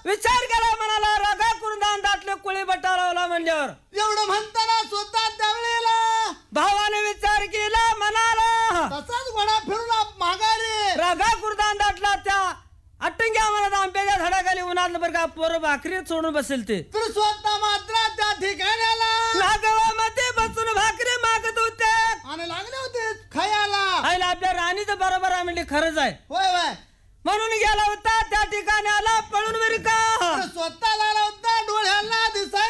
विचार केला म्हणाला रागा कुर्दान दाटले कुळी बट्टा लावला म्हणल्यावर एवढं म्हणताना स्वतः त्यावेळेला भावाने विचार केला म्हणाला तसाच घोडा फिरून माघारी रागा कुर्दान दाटला त्या अट्टंग्या म्हणत आंब्याच्या झाडाखाली उन्हातलं बरं का पोरं भाकरी सोडून बसेल ते तर स्वतः मात्र त्या ठिकाण्याला नागवामध्ये बसून भाकरी मागत होते आणि लागले होते खयाला. आईला आपल्या राणीचं बरोबर आहे म्हणजे खरंच आहे होय होय म्हणून गेला होता त्या ठिकाणी आला पळून बरं का तर स्वतः लागला होता डोळ्याला दिसाय